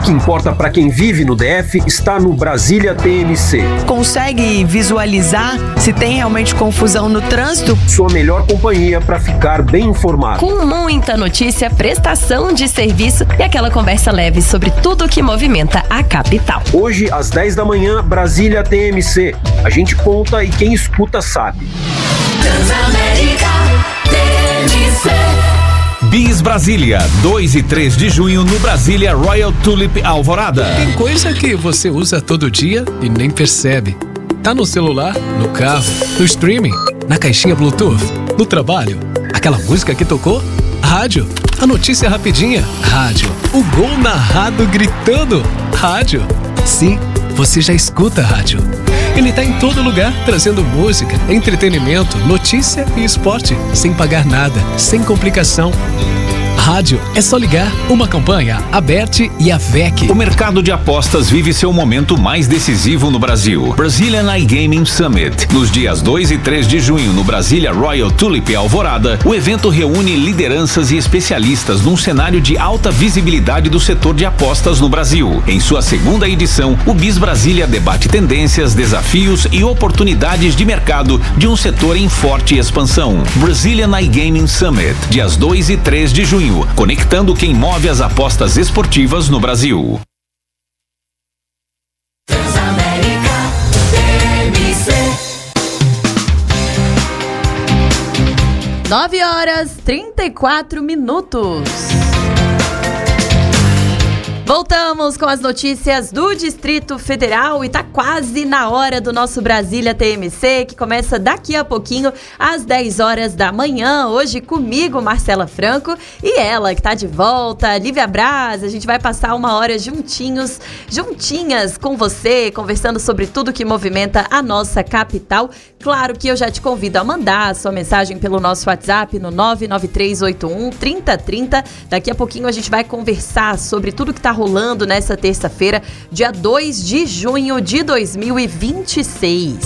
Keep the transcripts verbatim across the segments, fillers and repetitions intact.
que importa para quem vive no D F está no Brasília T M C. Consegue visualizar se tem realmente confusão no trânsito? Sua melhor companhia para ficar bem informado. Com muita notícia, prestação de serviço e aquela conversa leve sobre tudo que movimenta a capital. Hoje, às dez da manhã, Brasília T M C. A gente conta e quem escuta sabe. Transamérica T M C. Bis Brasília, dois e três de junho no Brasília Royal Tulip Alvorada. Tem coisa que você usa todo dia e nem percebe. Tá no celular, no carro, no streaming, na caixinha Bluetooth, no trabalho. Aquela música que tocou? Rádio. A notícia rapidinha? Rádio. O gol narrado gritando? Rádio. Sim, você já escuta rádio. Ele tá em todo lugar, trazendo música, entretenimento, notícia e esporte, sem pagar nada, sem complicação. Rádio, é só ligar. Uma campanha, a Bert e a V E C. O mercado de apostas vive seu momento mais decisivo no Brasil. Brazilian iGaming Summit. Nos dias dois e três de junho, no Brasília Royal Tulip Alvorada, o evento reúne lideranças e especialistas num cenário de alta visibilidade do setor de apostas no Brasil. Em sua segunda edição, o Bis Brasília debate tendências, desafios e oportunidades de mercado de um setor em forte expansão. Brazilian iGaming Summit, dias dois e três de junho. Conectando quem move as apostas esportivas no Brasil. Transamérica T M C. nove horas e trinta e quatro minutos. Voltamos com as notícias do Distrito Federal e tá quase na hora do nosso Brasília T M C, que começa daqui a pouquinho, às dez horas da manhã. Hoje comigo, Marcela Franco, e ela que tá de volta, Lívia Braz. A gente vai passar uma hora juntinhos, juntinhas com você, conversando sobre tudo que movimenta a nossa capital. Claro que eu já te convido a mandar a sua mensagem pelo nosso WhatsApp no nove nove três oito um, três zero três zero. Daqui a pouquinho a gente vai conversar sobre tudo que tá rolando nessa terça-feira, dia dois de junho de dois mil e vinte e seis.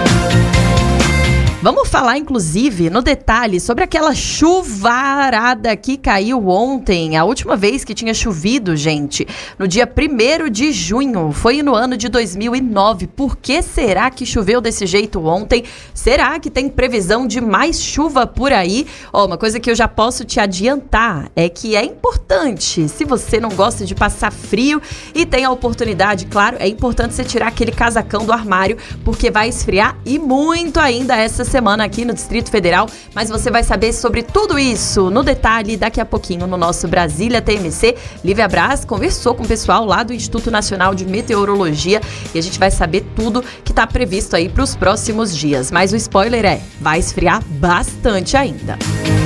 Vamos falar, inclusive, no detalhe, sobre aquela chuvarada que caiu ontem. A última vez que tinha chovido, gente, no dia primeiro de junho, foi no ano de dois mil e nove. Por que será que choveu desse jeito ontem? Será que tem previsão de mais chuva por aí? Ó, uma coisa que eu já posso te adiantar é que é importante, se você não gosta de passar frio e tem a oportunidade, claro, é importante você tirar aquele casacão do armário, porque vai esfriar e muito ainda essa semana aqui no Distrito Federal, mas você vai saber sobre tudo isso no detalhe daqui a pouquinho no nosso Brasília T M C. Lívia Braz conversou com o pessoal lá do Instituto Nacional de Meteorologia e a gente vai saber tudo que está previsto aí para os próximos dias. Mas o spoiler é, vai esfriar bastante ainda.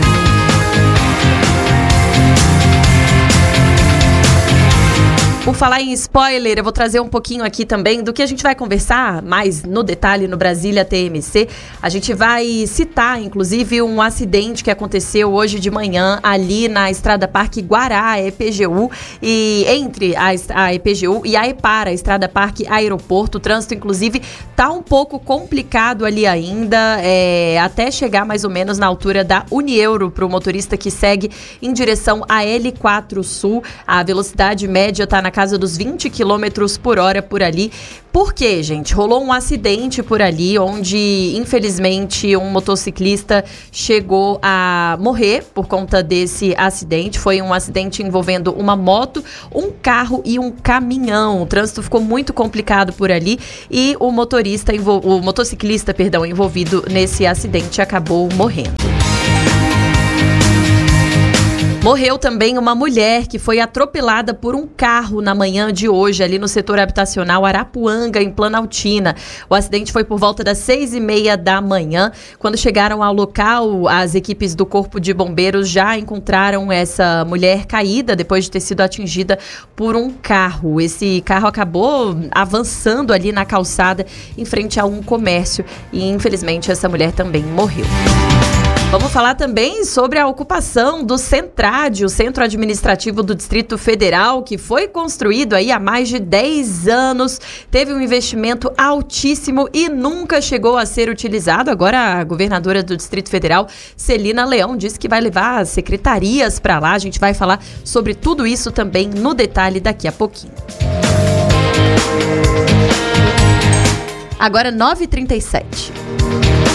Por falar em spoiler, eu vou trazer um pouquinho aqui também do que a gente vai conversar mais no detalhe no Brasília T M C. A gente vai citar, inclusive, um acidente que aconteceu hoje de manhã ali na Estrada Parque Guará, E P G U, e entre a, a E P G U e a EPAR, a Estrada Parque Aeroporto. O trânsito, inclusive, tá um pouco complicado ali ainda, é, até chegar mais ou menos na altura da Unieuro, para o motorista que segue em direção a L quatro Sul. A velocidade média tá na casa dos vinte quilômetros por hora por ali. Por quê, gente? Rolou um acidente por ali, onde, infelizmente, um motociclista chegou a morrer por conta desse acidente. Foi um acidente envolvendo uma moto, um carro e um caminhão. O trânsito ficou muito complicado por ali e o motorista, o motociclista, perdão, envolvido nesse acidente acabou morrendo. Morreu também uma mulher que foi atropelada por um carro na manhã de hoje, ali no setor habitacional Arapuanga, em Planaltina. O acidente foi por volta das seis e meia da manhã. Quando chegaram ao local, as equipes do Corpo de Bombeiros já encontraram essa mulher caída depois de ter sido atingida por um carro. Esse carro acabou avançando ali na calçada em frente a um comércio e, infelizmente, essa mulher também morreu. Vamos falar também sobre a ocupação do Centrad, o Centro Administrativo do Distrito Federal, que foi construído aí há mais de dez anos, teve um investimento altíssimo e nunca chegou a ser utilizado. Agora a governadora do Distrito Federal, Celina Leão, disse que vai levar as secretarias para lá. A gente vai falar sobre tudo isso também no detalhe daqui a pouquinho. Agora nove e trinta e sete.